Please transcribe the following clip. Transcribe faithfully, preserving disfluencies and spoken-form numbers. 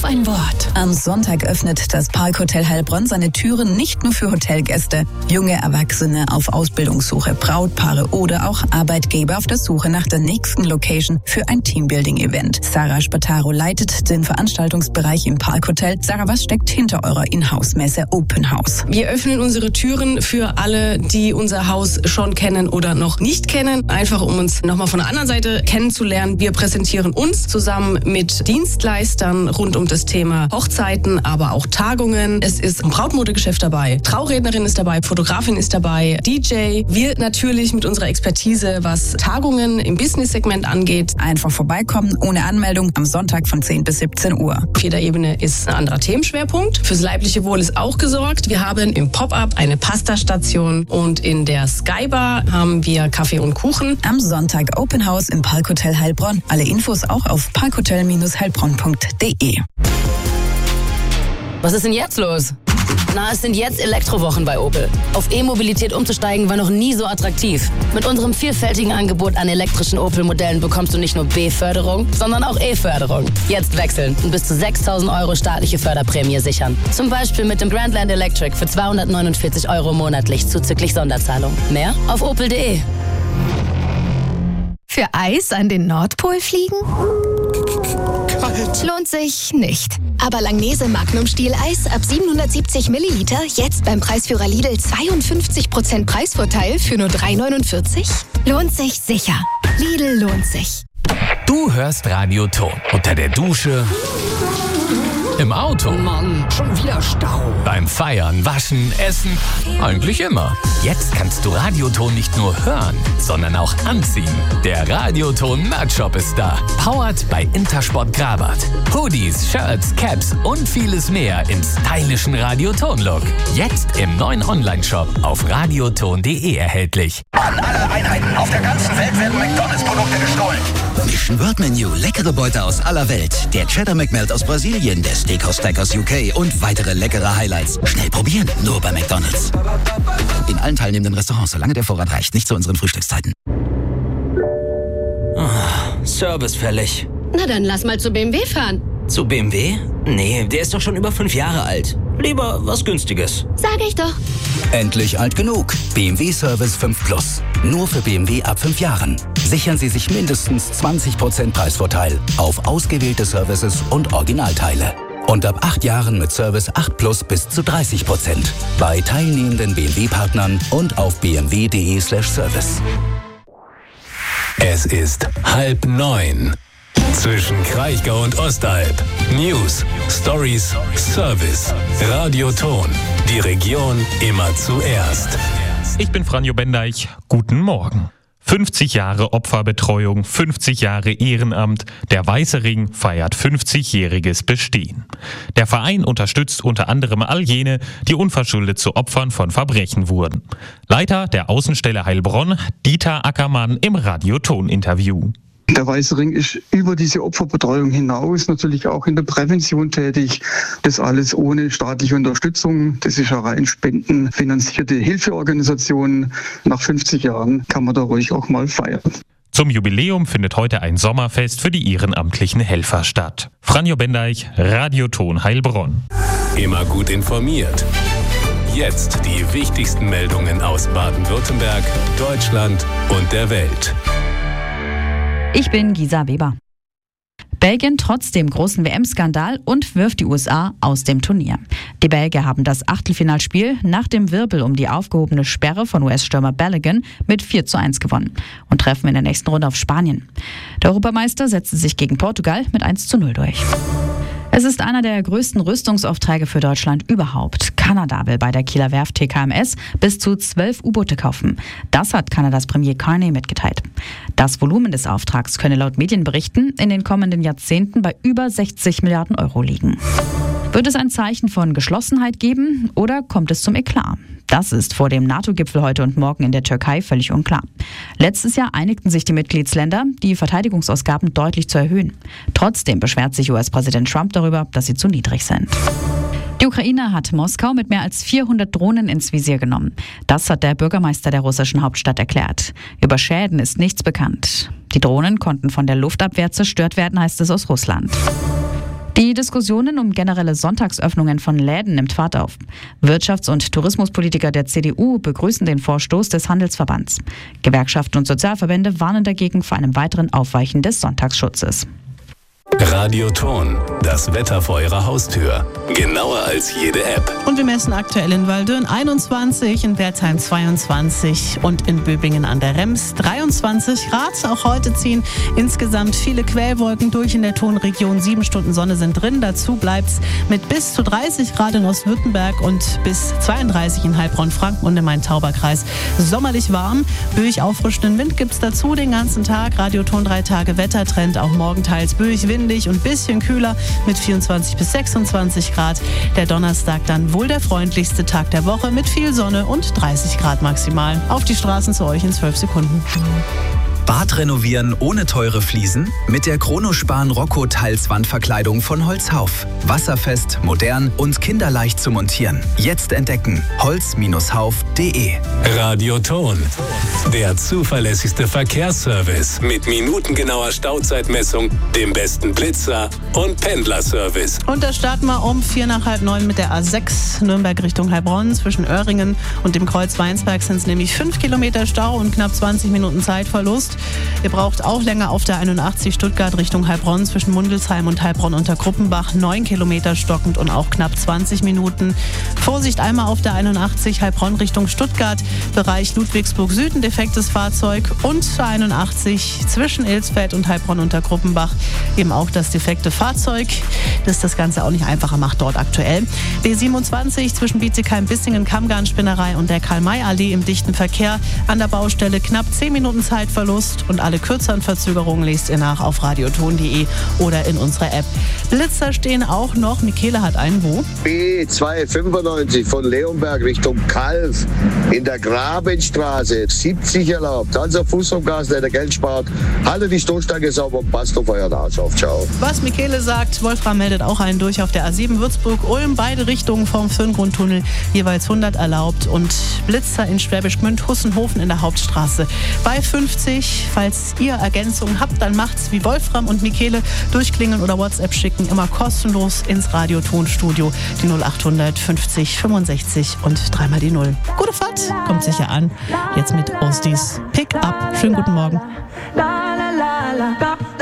ein Wort. Am Sonntag öffnet das Parkhotel Heilbronn seine Türen nicht nur für Hotelgäste, junge Erwachsene auf Ausbildungssuche, Brautpaare oder auch Arbeitgeber auf der Suche nach der nächsten Location für ein Teambuilding-Event. Sarah Spataro leitet den Veranstaltungsbereich im Parkhotel. Sarah, was steckt hinter eurer Inhouse-Messe Open House? Wir öffnen unsere Türen für alle, die unser Haus schon kennen oder noch nicht kennen, einfach um uns nochmal von der anderen Seite kennenzulernen. Wir präsentieren uns zusammen mit Dienstleistern rund um das Thema Hochzeiten, aber auch Tagungen. Es ist ein Brautmodegeschäft dabei, Traurednerin ist dabei, Fotografin ist dabei, D J. Wir natürlich mit unserer Expertise, was Tagungen im Business-Segment angeht. Einfach vorbeikommen, ohne Anmeldung, am Sonntag von zehn bis siebzehn Uhr. Auf jeder Ebene ist ein anderer Themenschwerpunkt. Fürs leibliche Wohl ist auch gesorgt. Wir haben im Pop-Up eine Pasta-Station und in der Skybar haben wir Kaffee und Kuchen. Am Sonntag Open House im Parkhotel Heilbronn. Alle Infos auch auf parkhotel Bindestrich heilbronn punkt de. Was ist denn jetzt los? Na, es sind jetzt Elektrowochen bei Opel. Auf E-Mobilität umzusteigen war noch nie so attraktiv. Mit unserem vielfältigen Angebot an elektrischen Opel-Modellen bekommst du nicht nur B-Förderung, sondern auch E-Förderung. Jetzt wechseln und bis zu sechstausend Euro staatliche Förderprämie sichern. Zum Beispiel mit dem Grandland Electric für zweihundertneunundvierzig Euro monatlich zuzüglich Sonderzahlung. Mehr auf opel punkt de. Für Eis an den Nordpol fliegen? Kalt. Lohnt sich nicht. Aber Langnese Magnum Stieleis ab siebenhundertsiebzig Milliliter jetzt beim Preisführer Lidl zweiundfünfzig Prozent Preisvorteil für nur drei neunundvierzig? Lohnt sich sicher. Lidl lohnt sich. Du hörst Radio Ton unter der Dusche, im Auto, Mann, schon wieder Stau. beim Feiern, Waschen, Essen, eigentlich immer. Jetzt kannst du Radioton nicht nur hören, sondern auch anziehen. Der Radioton Merch-Shop ist da. Powered bei Intersport Grabat. Hoodies, Shirts, Caps und vieles mehr im stylischen Radioton-Look. Jetzt im neuen Online-Shop auf radioton punkt de erhältlich. An alle Einheiten auf der ganzen Welt werden McDonalds-Produkte gestohlen. Mission World Menu, leckere Beute aus aller Welt. Der Cheddar McMelt aus Brasilien, der Steakhouse Stack aus U K und weitere leckere Highlights. Schnell probieren, nur bei McDonalds. In allen teilnehmenden Restaurants, solange der Vorrat reicht, nicht zu unseren Frühstückszeiten. Oh, Service fällig. Na dann lass mal zu B M W fahren. Zu B M W? Nee, der ist doch schon über fünf Jahre alt. Lieber was Günstiges. Sag ich doch. Endlich alt genug. B M W Service fünf Plus. Nur für B M W ab fünf Jahren. Sichern Sie sich mindestens zwanzig Prozent Preisvorteil auf ausgewählte Services und Originalteile. Und ab acht Jahren mit Service acht Plus bis zu dreißig Prozent. Bei teilnehmenden B M W-Partnern und auf b m w punkt de slash service. Es ist halb neun. Zwischen Kraichgau und Ostalb. News, Stories, Service. Radioton. Die Region immer zuerst. Ich bin Franjo Bendeich. Guten Morgen. fünfzig Jahre Opferbetreuung, fünfzig Jahre Ehrenamt. Der Weiße Ring feiert fünfzigjähriges Bestehen. Der Verein unterstützt unter anderem all jene, die unverschuldet zu Opfern von Verbrechen wurden. Leiter der Außenstelle Heilbronn, Dieter Ackermann im Radioton-Interview. Der Weiße Ring ist über diese Opferbetreuung hinaus natürlich auch in der Prävention tätig. Das alles ohne staatliche Unterstützung. Das ist eine rein spendenfinanzierte Hilfeorganisation. Nach fünfzig Jahren kann man da ruhig auch mal feiern. Zum Jubiläum findet heute ein Sommerfest für die ehrenamtlichen Helfer statt. Franjo Bendeich, Radioton Heilbronn. Immer gut informiert. Jetzt die wichtigsten Meldungen aus Baden-Württemberg, Deutschland und der Welt. Ich bin Gisa Weber. Belgien trotz dem großen W M-Skandal und wirft die U S A aus dem Turnier. Die Belgier haben das Achtelfinalspiel nach dem Wirbel um die aufgehobene Sperre von U S-Stürmer Balogun mit vier zu eins gewonnen und treffen in der nächsten Runde auf Spanien. Der Europameister setzte sich gegen Portugal mit eins zu null durch. Es ist einer der größten Rüstungsaufträge für Deutschland überhaupt. Kanada will bei der Kieler Werft T K M S bis zu zwölf U-Boote kaufen. Das hat Kanadas Premier Carney mitgeteilt. Das Volumen des Auftrags könne laut Medienberichten in den kommenden Jahrzehnten bei über sechzig Milliarden Euro liegen. Wird es ein Zeichen von Geschlossenheit geben oder kommt es zum Eklat? Das ist vor dem NATO-Gipfel heute und morgen in der Türkei völlig unklar. Letztes Jahr einigten sich die Mitgliedsländer, die Verteidigungsausgaben deutlich zu erhöhen. Trotzdem beschwert sich U S-Präsident Trump darüber, dass sie zu niedrig sind. Die Ukraine hat Moskau mit mehr als vierhundert Drohnen ins Visier genommen. Das hat der Bürgermeister der russischen Hauptstadt erklärt. Über Schäden ist nichts bekannt. Die Drohnen konnten von der Luftabwehr zerstört werden, heißt es aus Russland. Die Diskussionen um generelle Sonntagsöffnungen von Läden nimmt Fahrt auf. Wirtschafts- und Tourismuspolitiker der C D U begrüßen den Vorstoß des Handelsverbands. Gewerkschaften und Sozialverbände warnen dagegen vor einem weiteren Aufweichen des Sonntagsschutzes. Radioton, das Wetter vor Ihrer Haustür. Genauer als jede App. Und wir messen aktuell in Waldürn einundzwanzig, in Wertheim zweiundzwanzig und in Böbingen an der Rems dreiundzwanzig Grad. Auch heute ziehen insgesamt viele Quellwolken durch in der Tonregion. Sieben Stunden Sonne sind drin. Dazu bleibt es mit bis zu dreißig Grad in Ostwürttemberg und bis zweiunddreißig in Heilbronn-Franken und im Main-Tauber-Kreis. Sommerlich warm, böig auffrischenden Wind gibt es dazu den ganzen Tag. Radioton drei Tage Wettertrend, auch morgen teils böig, windig und ein bisschen kühler mit vierundzwanzig bis sechsundzwanzig Grad. Der Donnerstag dann wohl der freundlichste Tag der Woche mit viel Sonne und dreißig Grad maximal. Auf die Straßen zu euch in zwölf Sekunden. Bad renovieren ohne teure Fliesen? Mit der Chronospan Rocco Teilswandverkleidung von Holzhauf. Wasserfest, modern und kinderleicht zu montieren. Jetzt entdecken. holz Hauf punkt de. Radioton, der zuverlässigste Verkehrsservice mit minutengenauer Stauzeitmessung, dem besten Blitzer und Pendlerservice. Und da starten wir um vier nach halb neun mit der A sechs Nürnberg Richtung Heilbronn. Zwischen Öhringen und dem Kreuz Weinsberg sind es nämlich fünf Kilometer Stau und knapp zwanzig Minuten Zeitverlust. Ihr braucht auch länger auf der einundachtzig Stuttgart Richtung Heilbronn zwischen Mundelsheim und Heilbronn unter Gruppenbach. neun Kilometer stockend und auch knapp zwanzig Minuten. Vorsicht einmal auf der einundachtzig Heilbronn Richtung Stuttgart, Bereich Ludwigsburg Süd, ein defektes Fahrzeug. Und einundachtzig zwischen Ilsfeld und Heilbronn unter Gruppenbach eben auch das defekte Fahrzeug, das das Ganze auch nicht einfacher macht dort aktuell. B siebenundzwanzig zwischen Bietigheim-Bissingen, Kammgarnspinnerei und der Karl-May-Allee im dichten Verkehr. An der Baustelle knapp zehn Minuten Zeitverlust. Und alle kürzeren Verzögerungen lest ihr nach auf radioton punkt de oder in unserer App. Blitzer stehen auch noch. Michele hat einen wo? B zweihundertfünfundneunzig von Leonberg Richtung Kalf in der Grabenstraße. siebzig erlaubt. Also Fuß vom Gas, der Geld spart. Halte die Stoßstange sauber und passt auf euren Arsch auf. Ciao. Was Michele sagt, Wolfram meldet auch einen durch auf der A sieben Würzburg-Ulm. Beide Richtungen vom Föhngrundtunnel. Jeweils hundert erlaubt. Und Blitzer in Schwäbisch Gmünd, Hussenhofen in der Hauptstraße. Bei fünfzig. Falls ihr Ergänzungen habt, dann macht's wie Wolfram und Michele. Durchklingeln oder WhatsApp schicken. Immer kostenlos ins Radiotonstudio. Die null achthundert fünfzig fünfundsechzig und dreimal die null. Gute Fahrt, kommt sicher an. Jetzt mit Ostis Pick Up. Schönen guten Morgen. La, la, la, la.